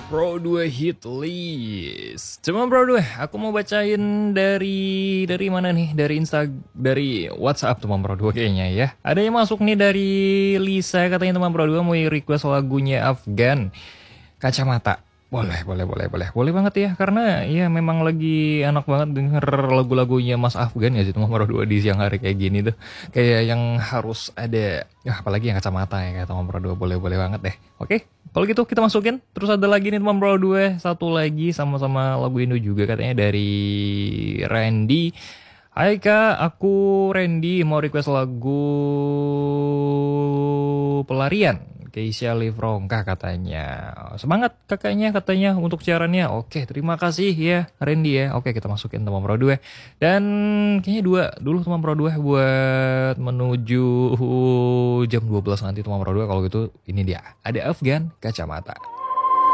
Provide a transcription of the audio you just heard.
Pro 2 hit list. Cuma Pro 2, aku mau bacain dari mana nih? Dari WhatsApp teman Pro 2 kayaknya ya. Ada yang masuk nih dari Lisa, katanya teman Pro 2 mau request lagunya Afgan, Kacamata. Boleh banget ya, karena ya memang lagi enak banget denger lagu-lagunya Mas Afgan ya sih teman Pro 2 di siang hari kayak gini tuh. Kayak yang harus ada, ya apalagi yang kacamata ya kayak teman Pro 2, boleh banget deh. Oke, kalau gitu kita masukin. Terus ada lagi nih teman Pro 2, satu lagi sama-sama lagu Indo juga katanya dari Randy. Hai Kak, aku Randy mau request lagu Pelarian Keisha Livrongkah katanya. Semangat kakaknya katanya untuk siarannya. Oke, terima kasih ya Randy ya. Oke, kita masukin teman Pro 2. Dan kayaknya dua dulu teman Pro 2 buat menuju jam 12 nanti teman Pro 2. Kalau gitu ini dia. Ada Afgan Kacamata.